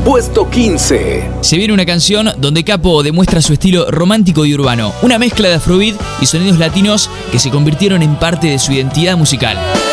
puesto 15. Se viene una canción donde Capo demuestra su estilo romántico y urbano, una mezcla de afrobeat y sonidos latinos que se convirtieron en parte de su identidad musical.